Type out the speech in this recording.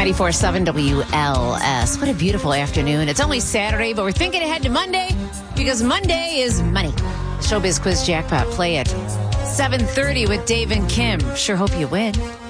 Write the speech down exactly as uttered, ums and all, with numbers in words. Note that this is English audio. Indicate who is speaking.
Speaker 1: ninety-four point seven W L S. What a beautiful afternoon. It's only Saturday, but we're thinking ahead to Monday because Monday is money. Showbiz Quiz Jackpot. Play at seven thirty with Dave and Kim. Sure hope you win.